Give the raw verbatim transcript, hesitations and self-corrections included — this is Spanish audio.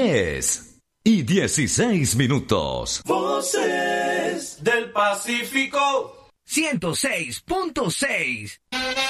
diez y dieciséis minutos. Voces del Pacífico. ciento seis punto seis.